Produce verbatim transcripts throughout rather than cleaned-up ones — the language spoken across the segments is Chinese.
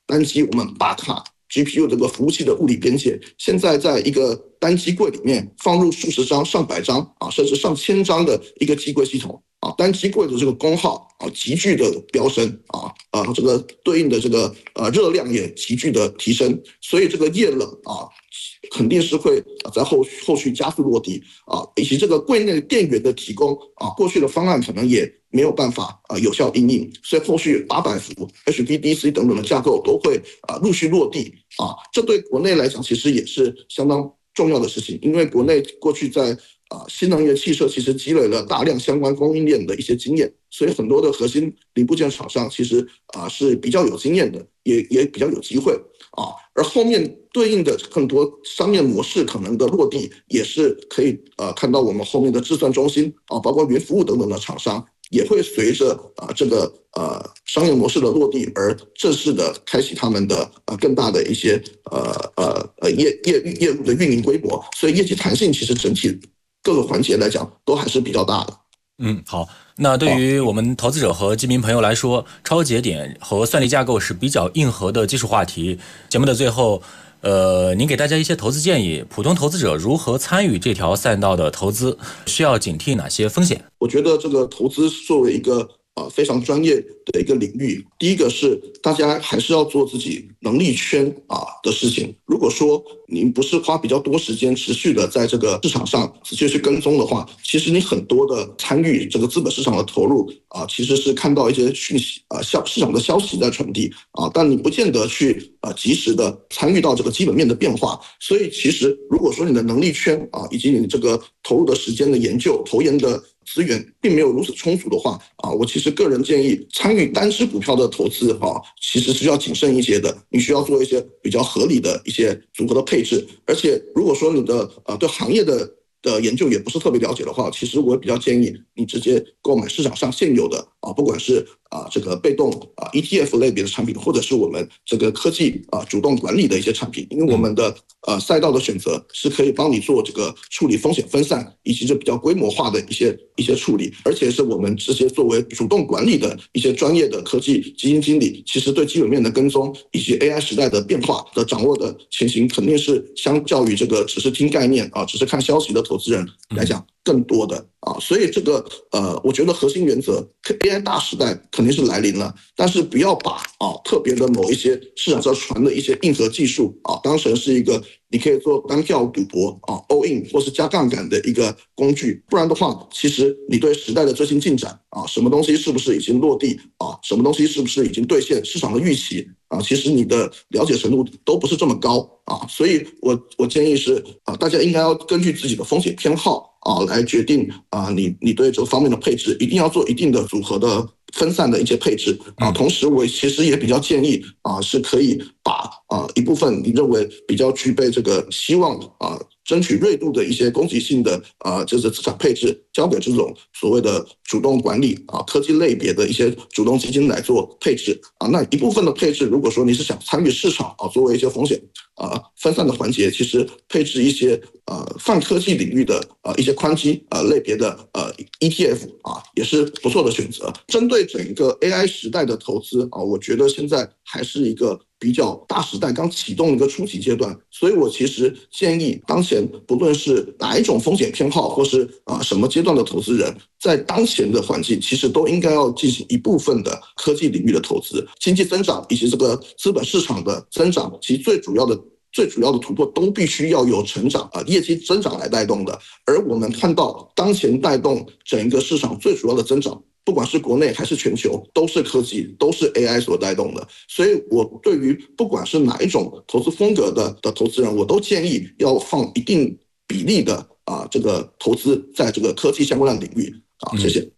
单机我们八卡 G P U 这个服务器的物理边界，现在在一个单机柜里面放入数十张、上百张啊，甚至上千张的一个机柜系统啊，单机柜的这个功耗啊急剧的飙升啊，呃，这个对应的这个呃热量也急剧的提升，所以这个液冷啊肯定是会在后后续加速落地啊，以及这个柜内电源的提供啊，过去的方案可能也没有办法啊有效因应，所以后续八百伏、H V D C 等等的架构都会啊陆续落地啊，这对国内来讲其实也是相当重要的事情，因为国内过去在啊新能源汽车其实积累了大量相关供应链的一些经验，所以很多的核心零部件厂商其实啊是比较有经验的，也也比较有机会啊，而后面对应的更多商业模式可能的落地，也是可以呃看到我们后面的智算中心啊，包括云服务等等的厂商，也会随着啊这个呃商业模式的落地而正式的开启他们的呃更大的一些呃呃呃业业业务的运营规模，所以业绩弹性其实整体各个环节来讲都还是比较大的。 嗯，好。那对于我们投资者和基民朋友来说，超节点和算力架构是比较硬核的技术话题。节目的最后，呃，您给大家一些投资建议，普通投资者如何参与这条赛道的投资，需要警惕哪些风险？ 我觉得这个投资作为一个呃非常专业的一个领域，第一个是大家还是要做自己能力圈啊的事情。如果说您不是花比较多时间持续的在这个市场上持续去跟踪的话，其实你很多的参与这个资本市场的投入啊，其实是看到一些讯息啊，消市场的消息在传递啊，但你不见得去啊及时的参与到这个基本面的变化。所以其实如果说你的能力圈啊，以及你这个投入的时间的研究、投研的资源并没有如此充足的话啊，我其实个人建议参与单只股票的投资啊，其实是要谨慎一些的。你需要做一些比较合理的一些组合的配置，而且如果说你的呃对行业的的研究也不是特别了解的话，其实我比较建议你直接购买市场上现有的啊，不管是啊这个被动啊 E T F 类别的产品，或者是我们这个科技啊主动管理的一些产品，因为我们的呃赛道的选择是可以帮你做这个处理风险分散，以及这比较规模化的一些一些处理，而且是我们这些作为主动管理的一些专业的科技基金经理，其实对基本面的跟踪以及 A I 时代的变化的掌握的情形，肯定是相较于这个只是听概念啊，只是看消息的投资人来讲更多的啊，所以这个呃，我觉得核心原则 A I 大时代肯定是来临了，但是不要把啊特别的某一些市场上传的一些硬核技术啊当成是一个你可以做单票赌博啊 all in 或是加杠杆的一个工具，不然的话，其实你对时代的最新进展啊，什么东西是不是已经落地啊，什么东西是不是已经兑现市场的预期啊，其实你的了解程度都不是这么高啊，所以我我建议是啊，大家应该要根据自己的风险偏好啊来决定啊，你你对这方面的配置一定要做一定的组合的分散的一些配置啊，同时我其实也比较建议啊，是可以把啊一部分你认为比较具备这个希望啊争取锐度的一些攻击性的啊就是资产配置交给这种所谓的主动管理啊科技类别的一些主动基金来做配置啊，那一部分的配置如果说你是想参与市场啊作为一些风险啊分散的环节，其实配置一些呃泛科技领域的呃一些宽基呃类别的呃 E T F 啊也是不错的选择。针对整个 A I 时代的投资啊，我觉得现在还是一个比较大时代刚启动的一个初级阶段，所以我其实建议当前不论是哪一种风险偏好或是啊什么阶段的投资人，在当前的环境其实都应该要进行一部分的科技领域的投资，经济增长以及这个资本市场的增长，其实最主要的最主要的突破都必须要有成长啊，业绩增长来带动的。而我们看到当前带动整个市场最主要的增长，不管是国内还是全球，都是科技，都是 A I 所带动的。所以我对于不管是哪一种投资风格的的投资人，我都建议要放一定比例的啊这个投资在这个科技相关的领域啊，谢谢。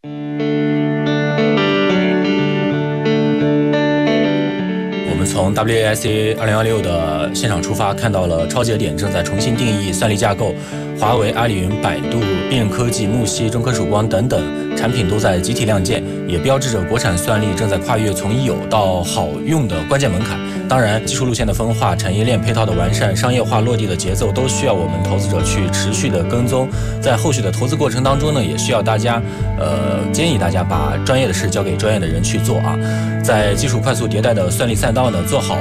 从 W A I C 二零二六的现场出发，看到了超节点正在重新定义算力架构，华为、阿里云、百度、必应科技、木犀、中科曙光等等产品都在集体亮剑，也标志着国产算力正在跨越从有到好用的关键门槛。当然，技术路线的分化、产业链配套的完善、商业化落地的节奏，都需要我们投资者去持续的跟踪。在后续的投资过程当中呢，也需要大家，呃，建议大家把专业的事交给专业的人去做啊。在技术快速迭代的算力赛道呢，做好